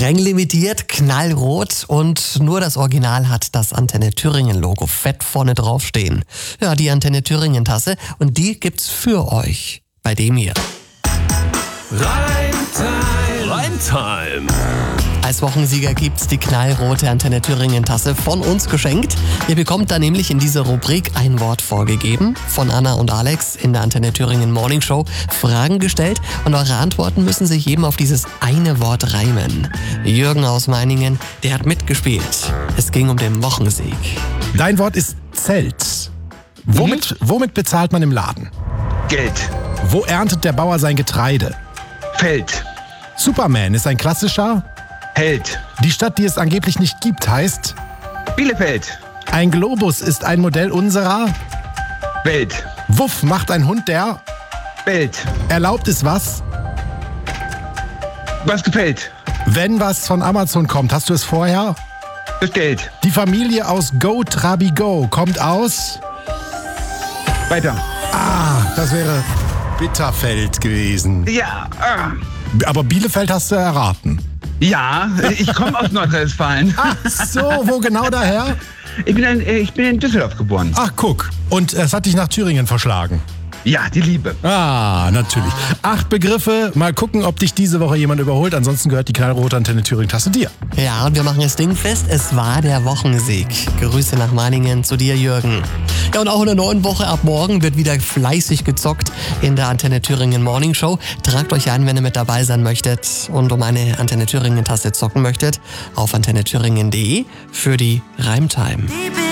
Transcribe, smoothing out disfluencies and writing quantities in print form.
Streng limitiert, knallrot und nur das Original hat das Antenne Thüringen Logo fett vorne draufstehen. Ja, die Antenne Thüringen Tasse und die gibt's für euch bei dem hier. Rhymtime. Als Wochensieger gibt's die knallrote Antenne Thüringen Tasse von uns geschenkt. Ihr bekommt da nämlich in dieser Rubrik ein Wort vorgegeben, von Anna und Alex in der Antenne Thüringen Morning Show Fragen gestellt und eure Antworten müssen sich eben auf dieses eine Wort reimen. Jürgen aus Meiningen, der hat mitgespielt. Es ging um den Wochensieg. Dein Wort ist Zelt. Womit bezahlt man im Laden? Geld. Wo erntet der Bauer sein Getreide? Feld. Superman ist ein klassischer. Held. Die Stadt, die es angeblich nicht gibt, heißt. Bielefeld. Ein Globus ist ein Modell unserer. Welt. Wuff macht ein Hund, der. Welt. Erlaubt ist was? Was gefällt? Wenn was von Amazon kommt, hast du es vorher? Bestellt. Die Familie aus Go Trabi Go kommt aus. Weiter. Das wäre Bitterfeld gewesen. Ja. Aber Bielefeld hast du erraten. Ja, ich komme aus Nordrhein-Westfalen. Ach so, wo genau daher? Ich bin in Düsseldorf geboren. Ach, guck. Und es hat dich nach Thüringen verschlagen. Ja, die Liebe. Natürlich. 8 Begriffe. Mal gucken, ob dich diese Woche jemand überholt. Ansonsten gehört die knallrote Antenne Thüringen Tasse dir. Ja, und wir machen das Ding fest. Es war der Wochensieg. Grüße nach Meiningen zu dir, Jürgen. Ja, und auch in der neuen Woche ab morgen wird wieder fleißig gezockt in der Antenne Thüringen Morning Show. Tragt euch ein, wenn ihr mit dabei sein möchtet und um eine Antenne Thüringen Tasse zocken möchtet, auf antennethüringen.de für die Rhymtime.